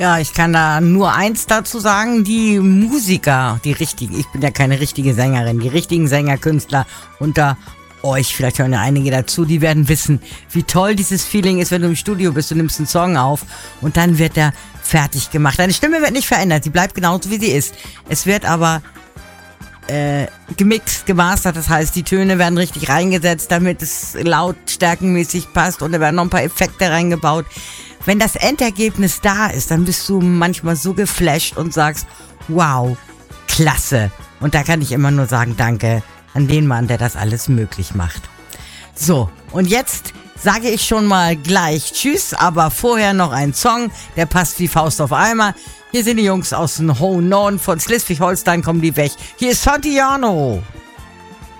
Ja, ich kann da nur eins dazu sagen, die Musiker, die richtigen, ich bin ja keine richtige Sängerin, die richtigen Sänger-Künstler unter euch, vielleicht hören ja einige dazu, die werden wissen, wie toll dieses Feeling ist, wenn du im Studio bist, du nimmst einen Song auf und dann wird er fertig gemacht. Deine Stimme wird nicht verändert, sie bleibt genauso wie sie ist. Es wird aber gemixt, gemastert, das heißt, die Töne werden richtig reingesetzt, damit es lautstärkenmäßig passt und da werden noch ein paar Effekte reingebaut. Wenn das Endergebnis da ist, dann bist du manchmal so geflasht und sagst, wow, klasse. Und da kann ich immer nur sagen, danke an den Mann, der das alles möglich macht. So, und jetzt sage ich schon mal gleich Tschüss, aber vorher noch ein Song, der passt wie Faust auf Eimer. Hier sind die Jungs aus dem hohen Norden von Schleswig-Holstein, kommen die weg. Hier ist Santiano.